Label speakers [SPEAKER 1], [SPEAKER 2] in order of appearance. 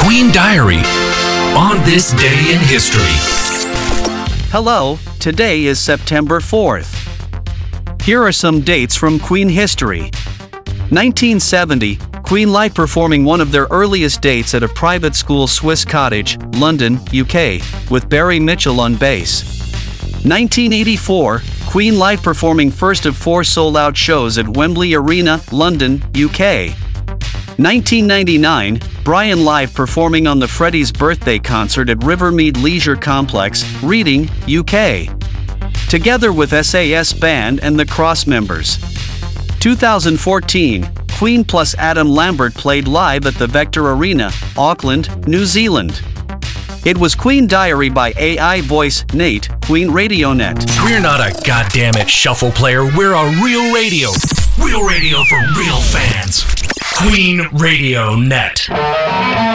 [SPEAKER 1] Queen Diary on this day in history.
[SPEAKER 2] Hello, today is September 4th. Here are some dates from Queen history. 1970, Queen live performing one of their earliest dates at a private school Swiss Cottage, London, UK, with Barry Mitchell on bass. 1984, Queen live performing first of 4 sold-out shows at Wembley Arena, London, UK. 1999, Brian live performing on the Freddie's birthday concert at Rivermead Leisure Complex, Reading, UK. Together with SAS Band and the Cross members. 2014, Queen plus Adam Lambert played live at the Vector Arena, Auckland, New Zealand. It was Queen Diary by AI voice Nate, Queen Radio Net.
[SPEAKER 1] We're not a goddammit shuffle player, we're a real radio. Real radio for real fans. Queen Radio Net.